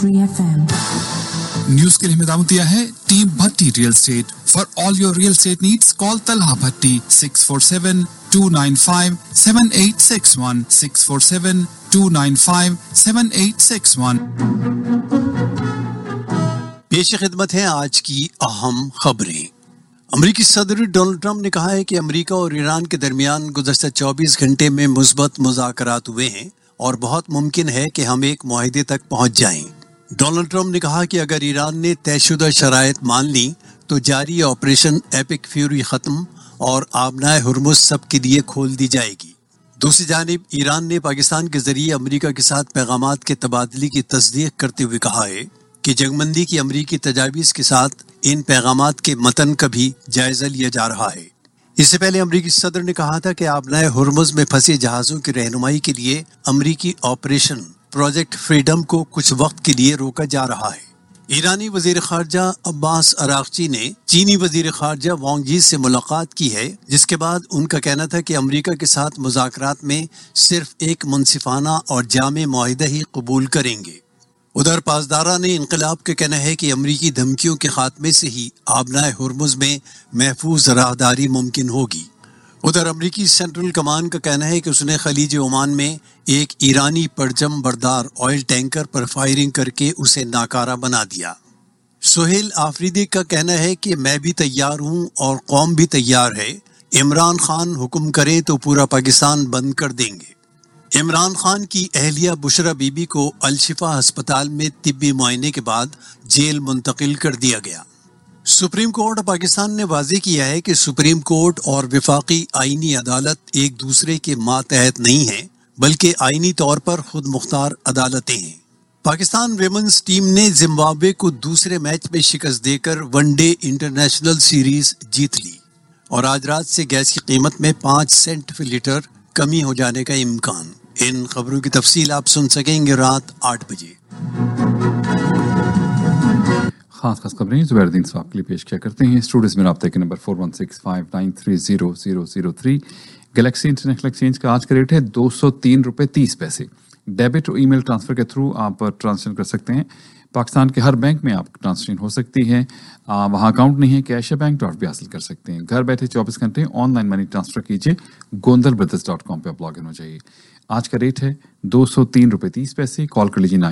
101.3 FM. News के लिए हमें दिया है team Bhatti real estate. For all your real estate needs call Talha भट्टी 647-295-7861 647-295-7861. पेश खिदमत है आज की अहम खबरें. अमरीकी सदर डोनाल्ड ट्रंप ने कहा है कि अमरीका और ईरान के दरमियान गुज़श्ता 24 घंटे में मुस्बत मुज़ाकरात हुए हैं और बहुत मुमकिन है कि हम एक मुआहदे तक पहुंच जाएं. डोनाल्ड ट्रंप ने कहा कि अगर ईरान ने तयशुदा शराइत मान ली तो जारी ऑपरेशन एपिक फ्यूरी ख़त्म और आबनाए हुर्मुज़ सबके लिए खोल दी जाएगी. दूसरी जानिब ईरान ने पाकिस्तान के ज़रिए अमरीका के साथ पैगामात के तबादले की तस्दीक करते हुए कहा है कि जंगबंदी की अमरीकी तजावीज़ के साथ इन पैगामात के मतन का भी जायज़ा लिया जा रहा है. इससे पहले अमरीकी सदर ने कहा था कि आबनाए हुर्मुज़ में फंसे जहाज़ों की रहनुमाई के लिए अमरीकी ऑपरेशन प्रोजेक्ट फ्रीडम को कुछ वक्त के लिए रोका जा रहा है. ईरानी वज़ीर ख़ारजा अब्बास अराग़ची ने चीनी वज़ीर ख़ारजा वांग यी से मुलाकात की है, जिसके बाद उनका कहना था कि अमरीका के साथ मुज़ाकरात में सिर्फ एक मुनसिफ़ाना और जामे मुआहिदा ही कबूल करेंगे. उधर पासदारा ने इनकलाब का कहना है कि अमरीकी धमकियों के खात्मे से ही आबनाए हुर्मुज़ में महफूज राहदारी मुमकिन होगी. उधर अमरीकी सेंट्रल कमान का कहना है कि उसने खलीज ओमान में एक ईरानी परचम बरदार ऑयल टैंकर पर फायरिंग करके उसे नाकारा बना दिया. सुहेल आफरीदी का कहना है कि मैं भी तैयार हूँ और कौम भी तैयार है. इमरान खान हुक्म करे तो पूरा पाकिस्तान बंद कर देंगे. इमरान खान की अहलिया बुशरा बीबी को अल-शिफा अस्पताल में तिब्बी मुआयने के बाद जेल मुंतकिल कर दिया गया. सुप्रीम कोर्ट पाकिस्तान ने वाज़ेह किया है कि सुप्रीम कोर्ट और वफाकी आईनी अदालत एक दूसरे के मातहत नहीं हैं, बल्कि आईनी तौर पर खुद मुख्तार अदालतें हैं. पाकिस्तान विमेंस टीम ने जिम्बाब्वे को दूसरे मैच में शिकस्त देकर वनडे इंटरनेशनल सीरीज जीत ली और आज रात से गैस की कीमत में 5 सेंट फी लीटर कमी हो जाने का इम्कान. इन खबरों की तफसील आप सुन सकेंगे रात 8 बजे. खास खबरें ज़ुबैरुद्दीन साहब के लिए पेश किया करते हैं. स्टूडियोज़ में राब्ते के नंबर 4165930003. गैलेक्सी इंटरनेशनल एक्सचेंज का आज का रेट है 203 रुपये 30 पैसे. डेबिट और ईमेल ट्रांसफ़र के थ्रू आप ट्रांसफर कर सकते हैं. पाकिस्तान के हर बैंक में आप ट्रांसफर हो सकती है. वहाँ अकाउंट नहीं है, कैश है, बैंक ड्राफ्ट भी हासिल कर सकते हैं. घर बैठे 24 घंटे ऑनलाइन मनी ट्रांसफ़र कीजिए. gondalbrothers.com पे आप लॉग इन हो जाइए. आज का रेट है 203 रुपये 30 पैसे. कॉल कर लीजिए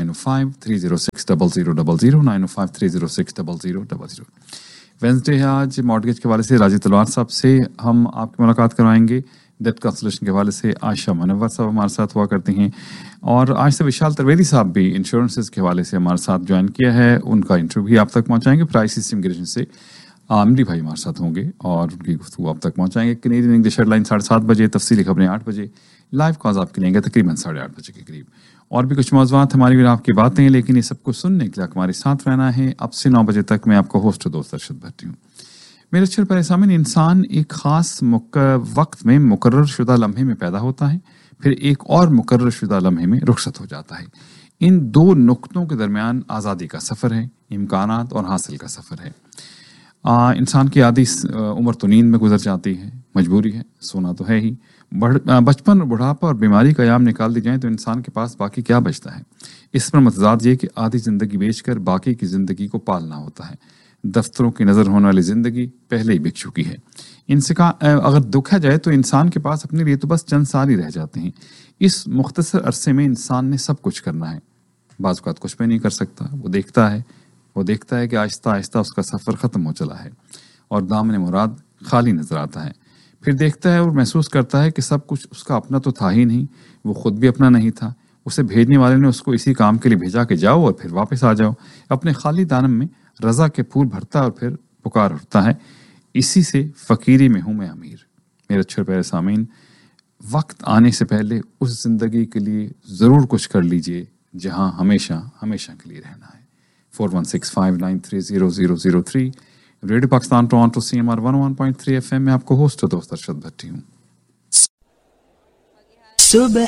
905-306-0000 905-306-0000. वेंसडे है आज. मॉर्गेज के हवाले से राजीव तलवार साहब से हम आपकी मुलाकात करवाएंगे. डेट कांसलेशन के हवाले से आयशा मनव्वर साहब हमारे साथ हुआ करते हैं और आज से विशाल त्रिवेदी साहब भी इंश्योरेंसेस के हवाले से हमारे साथ ज्वाइन किया है. उनका इंटरव्यू भी आप तक पहुंचाएंगे. प्राइस सिस्टम इमिग्रेशन से आमरी भाई हमारे साथ होंगे और उनकी गुफ्तगू आप तक पहुंचाएंगे. कैनेडियन इंग्लिश हेडलाइन 7:30 बजे, तफसीली खबरें 8 बजे, लाइव कॉल्स आपके लेंगे तकरीबन 8:30 बजे के करीब. और भी कुछ मौज़ूआत हमारी भी आपकी बातें हैं, लेकिन ये सब कुछ सुनने के लिए हमारे साथ रहना है. अब से 9 बजे तक मैं आपका होस्ट दोस्त अरशद भट्टी हूँ. मेरे अच्छे प्यारे सामने, इंसान एक ख़ास वक्त में मुकर्रर शुदा लम्हे में पैदा होता है, फिर एक और मुकर्रर शुदा लम्हे में रुखसत हो जाता है. इन दो नुक्तों के दरमियान आज़ादी का सफ़र है, इम्कानात और हासिल का सफ़र है. इंसान की आधी उम्र तो नींद में गुजर जाती है, मजबूरी है, सोना तो है ही. बचपन, बुढ़ापा और बीमारी का याम निकाल दी जाए तो इंसान के पास बाकी क्या बचता है. इस पर मतजाद ये कि आधी ज़िंदगी बेचकर बाकी की ज़िंदगी को पालना होता है. दफ्तरों की नज़र होने वाली ज़िंदगी पहले ही बिक चुकी है. इनसे का अगर दुखा जाए तो इंसान के पास अपने लिए तो बस चंद साल ही रह जाते हैं. इस मुख्तसर अरसे में इंसान ने सब कुछ करना है. बाज़ औक़ात कुछ भी नहीं कर सकता. वो देखता है कि आहिस्ता आहिस्ता उसका सफ़र ख़त्म हो चला है और दामन मुराद खाली नज़र आता है. फिर देखता है और महसूस करता है कि सब कुछ उसका अपना तो था ही नहीं, वो ख़ुद भी अपना नहीं था. उसे भेजने वाले ने उसको इसी काम के लिए भेजा कि जाओ और फिर वापस आ जाओ. अपने खाली दानम में रज़ा के फूल भरता और फिर पुकार उठता है, इसी से फ़कीरी में हूँ मैं अमीर. मेरे अच्छे प्यारे सामीन, वक्त आने से पहले उस ज़िंदगी के लिए ज़रूर कुछ कर लीजिए जहाँ हमेशा हमेशा के लिए रहना है. 4165930003 radio Pakistan Toronto CMR 101.3 FM में आपको होस्ट दोस्त अरशद भट्टी हूँ. सुबह